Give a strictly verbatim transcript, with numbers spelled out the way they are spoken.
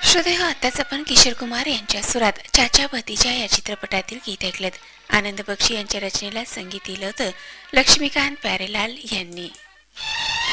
श्रोते हो, आताच आपण किशोर कुमार यांच्या सुरात चाचा भतीजा या चित्रपटातील गीत ऐकलं. आनंद बक्षी यांच्या रचनेला संगीत दिलं होतं लक्ष्मीकांत प्यारेलाल यांनी.